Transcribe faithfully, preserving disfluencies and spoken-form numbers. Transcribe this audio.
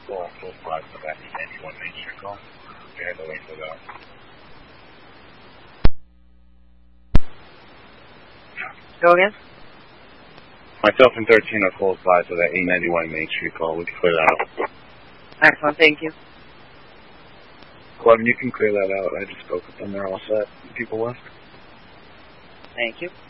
call, full five for that E ninety-one Main Street call. You're handling for that. Go again? Myself and thirteen are full five for that E ninety-one Main Street call. We can clear that out. Excellent, thank you. eleven, you can clear that out. I just spoke with them. They're all set. People left. Thank you.